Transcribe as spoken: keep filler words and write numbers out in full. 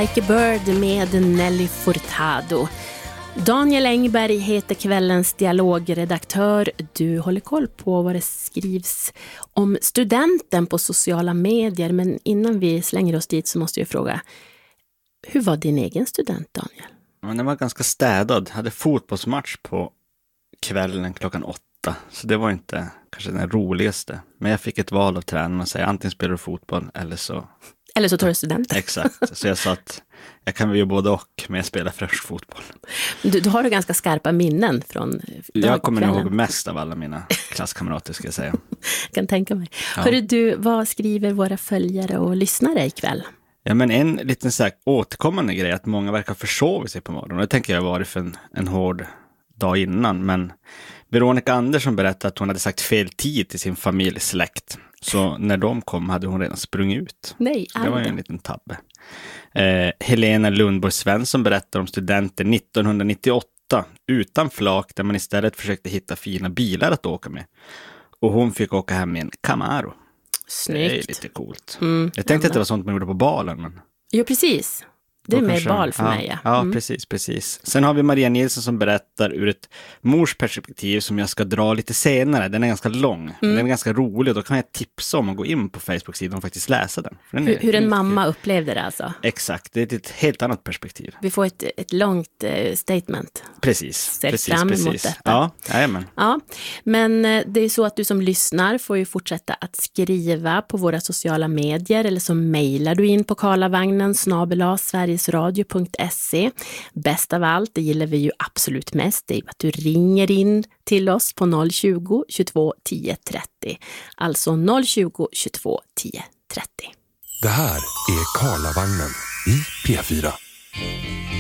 Like a Bird med Nelly Furtado. Daniel Engberg heter kvällens dialogredaktör. Du håller koll på vad det skrivs om studenten på sociala medier. Men innan vi slänger oss dit så måste jag fråga, hur var din egen student, Daniel? Men den var ganska städad. Hade fotbollsmatch på kvällen klockan åtta. Så det var inte kanske den roligaste. Men jag fick ett val av tränaren och säga antingen spelar du fotboll eller så... Eller så tar du studenten. Exakt, så jag sa att jag kan väl göra både och, men jag spelar först fotboll. Du, du har ju ganska skarpa minnen från Jag kommer kvällen. ihåg mest av alla mina klasskamrater, ska jag säga. Jag kan tänka mig. Ja. Hörru du, vad skriver våra följare och lyssnare ikväll? Ja, men en liten så här återkommande grej att många verkar försova sig på morgonen. Det tänker jag var för en, en hård dag innan, men Veronica Andersson berättade att hon hade sagt fel tid till sin familjesläkt. Så när de kom hade hon redan sprungit ut. Nej, det var ju en liten tabbe. Eh, Helena Lundborg Svensson berättar om studenter nittonhundranittioåtta utan flak där man istället försökte hitta fina bilar att åka med. Och hon fick åka hem med en Camaro. Snyggt. Det är lite coolt. Mm, jag tänkte ja, att det var sånt man gjorde på balen. Men... Jo, precis. Det är mer bal för ja, mig. Ja, ja mm. precis, precis. Sen har vi Maria Nilsson som berättar ur ett mors perspektiv som jag ska dra lite senare. Den är ganska lång, mm. den är ganska rolig och då kan jag tipsa om att gå in på Facebook-sidan och faktiskt läsa den. den hur, hur en mamma upplevde det alltså? Exakt, det är ett helt annat perspektiv. Vi får ett, ett långt uh, statement. Precis. Ser precis, fram emot precis. detta. Ja, jajamän. Ja, men uh, det är så att du som lyssnar får ju fortsätta att skriva på våra sociala medier eller så mejlar du in på karlavagnen snabel-a sverigesradio punkt se. Bäst av allt, det gillar vi ju absolut mest, det är att du ringer in till oss på noll tjugo, tjugotvå, tio, trettio. Alltså noll tjugo, tjugotvå, tio, trettio. Det här är Karlavagnen i P fyra.